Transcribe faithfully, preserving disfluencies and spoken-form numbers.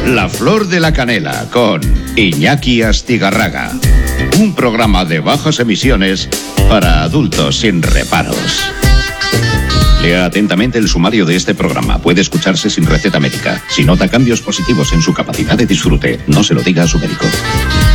La Flor de la Canela con Iñaki Astigarraga. Un programa de bajas emisiones para adultos sin reparos. Lea atentamente el sumario de este programa. Puede escucharse sin receta médica. Si nota cambios positivos en su capacidad de disfrute, no se lo diga a su médico.